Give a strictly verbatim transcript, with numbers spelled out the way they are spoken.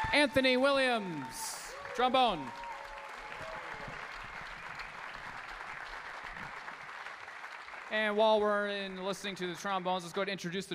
Anthony Williams, trombone. And while we're in listening to the trombones, let's go ahead and introduce the